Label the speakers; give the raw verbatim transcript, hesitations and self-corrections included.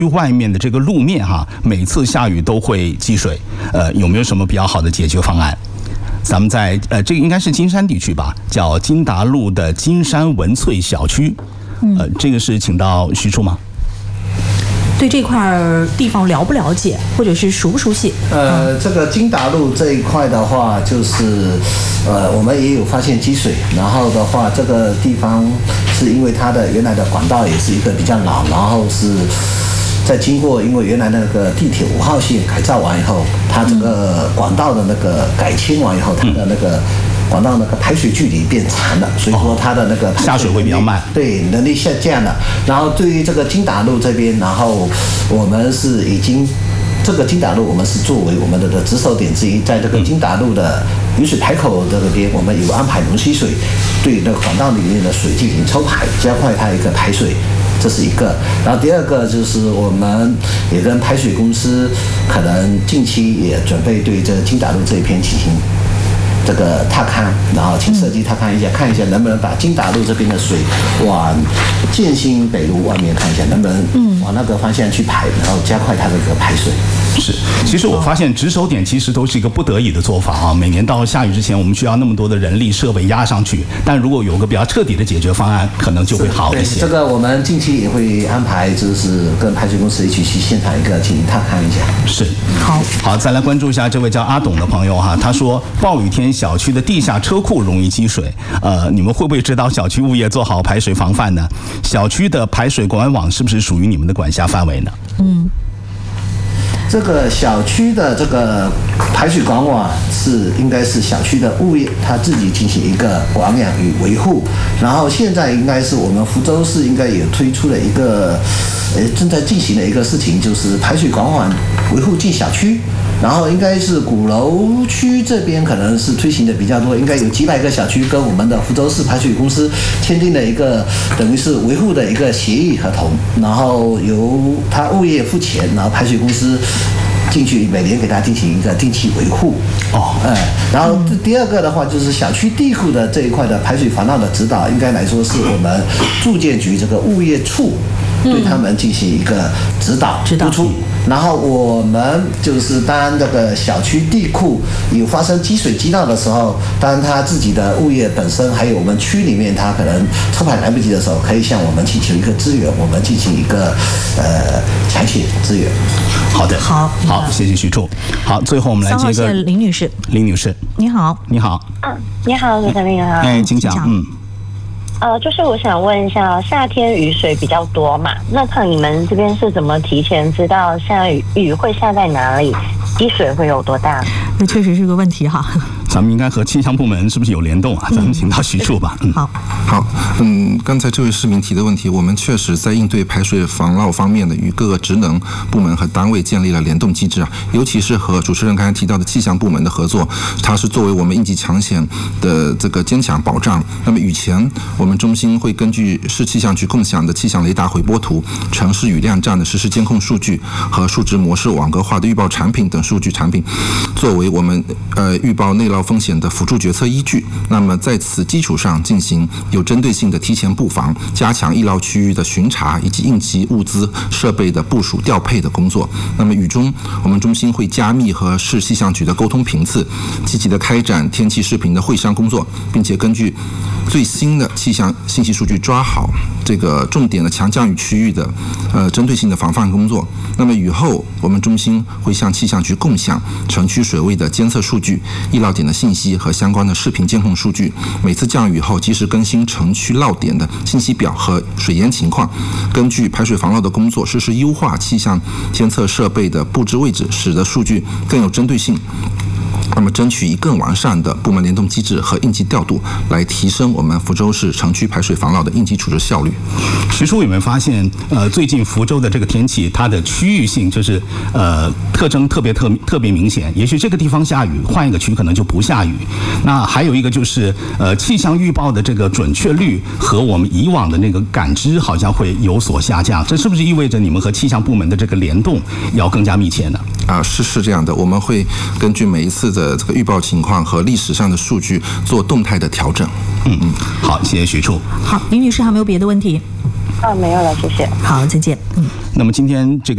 Speaker 1: 外面的这个路面哈，每次下雨都会积水，呃，有没有什么比较好的解决方案？咱们在呃，这个应该是金山地区吧，叫金达路的金山文翠小区，呃，这个是请到徐处吗？
Speaker 2: 对这块地方了不了解，或者是熟不熟悉？
Speaker 3: 呃，这个金达路这一块的话，就是呃，我们也有发现积水，然后的话，这个地方是因为它的原来的管道也是一个比较老，然后是在经过因为原来那个地铁五号线改造完以后，它这个管道的那个改清完以后，它的那个管道那个排水距离变长了，所以说它的那个
Speaker 1: 下水会比较慢，
Speaker 3: 对，能力下降了。然后对于这个金达路这边，然后我们是已经这个金达路我们是作为我们的的值守点之一，在这个金达路的雨水排口这边，我们有安排龙溪水对那个管道里面的水进行抽排，加快它一个排水。这是一个，然后第二个就是我们也跟排水公司可能近期也准备对这个金达路这一片进行这个踏勘，然后请设计踏勘一下，看一下能不能把金达路这边的水往建新北路外面看一下，能不能往那个方向去排，然后加快它的这个排水。
Speaker 1: 是，其实我发现值守点其实都是一个不得已的做法啊。每年到下雨之前，我们需要那么多的人力设备压上去，但如果有个比较彻底的解决方案，可能就会好一些。
Speaker 3: 这个我们近期也会安排，就是跟排水公司一起去现场一个进行踏勘一下。
Speaker 1: 是，
Speaker 2: 好，
Speaker 1: 好，再来关注一下这位叫阿董的朋友哈，他说暴雨天小区的地下车库容易积水，呃，你们会不会指导小区物业做好排水防范呢？小区的排水管网是不是属于你们的管辖范围呢？
Speaker 2: 嗯。
Speaker 3: 这个小区的这个排水管网是应该是小区的物业他自己进行一个管养与维护，然后现在应该是我们福州市应该也推出了一个，呃，正在进行的一个事情，就是排水管网维护进小区。然后应该是鼓楼区这边可能是推行的比较多，应该有几百个小区跟我们的福州市排水公司签订了一个等于是维护的一个协议合同，然后由他物业付钱，然后排水公司进去每年给他进行一个定期维护。
Speaker 1: 哦，
Speaker 3: 哎、嗯，然后第二个的话就是小区地库的这一块的排水防涝的指导，应该来说是我们住建局这个物业处对他们进行一个指导
Speaker 2: 指导
Speaker 3: 督促。然后我们就是当这个小区地库有发生积水积涝的时候，当他自己的物业本身还有我们区里面他可能抽排来不及的时候，可以向我们请求一个支援，我们进行一个呃抢险支援。
Speaker 1: 好的，
Speaker 2: 好，
Speaker 1: 好，谢谢徐处。好，最后我们来接个
Speaker 2: 林女士。
Speaker 1: 林女士，
Speaker 2: 你好。
Speaker 1: 你好。
Speaker 4: 嗯，你好，主持人好。
Speaker 1: 哎，请讲。嗯。
Speaker 4: 呃，就是我想问一下，夏天雨水比较多嘛，那看你们这边是怎么提前知道下雨雨会下在哪里，积水会有多大？
Speaker 2: 这确实是个问题哈。
Speaker 1: 咱们应该和气象部门是不是有联动啊？咱们请到徐处吧。
Speaker 2: 嗯，好，
Speaker 5: 好，嗯，刚才这位市民提的问题，我们确实在应对排水防涝方面的与各个职能部门和单位建立了联动机制啊，尤其是和主持人刚才提到的气象部门的合作，它是作为我们应急抢险的这个坚强保障。那么雨前，我们中心会根据市气象局共享的气象雷达回波图、城市雨量站的实时监控数据和数值模式网格化的预报产品等数据产品，作为我们呃预报内涝风险的辅助决策依据。那么在此基础上进行有针对性的提前布防，加强易涝区域的巡查以及应急物资设备的部署调配的工作。那么雨中，我们中心会加密和市气象局的沟通频次，积极的开展天气视频的会商工作，并且根据最新的气象信息数据抓好这个重点的强降雨区域的呃针对性的防范工作。那么雨后，我们中心会向气象局共享城区水位的监测数据、易涝点的信息和相关的视频监控数据。每次降雨后，及时更新城区涝点的信息表和水淹情况，根据排水防涝的工作，实施优化气象监测设备的布置位置，使得数据更有针对性。那么争取以更完善的部门联动机制和应急调度，来提升我们福州市城区排水防涝的应急处置效率。
Speaker 1: 徐处有没有发现，呃，最近福州的这个天气，它的区域性就是呃特征特别特特别明显。也许这个地方下雨，换一个区可能就不下雨。那还有一个就是呃气象预报的这个准确率和我们以往的那个感知好像会有所下降。这是不是意味着你们和气象部门的这个联动要更加密切呢？
Speaker 5: 啊，是是这样的，我们会根据每一次的这个预报情况和历史上的数据做动态的调整。
Speaker 1: 嗯嗯，好，谢谢徐处。
Speaker 2: 好，林女士还没有别的问题？
Speaker 4: 啊，没有了，谢谢。
Speaker 2: 好，再见。嗯，
Speaker 1: 那么今天这个。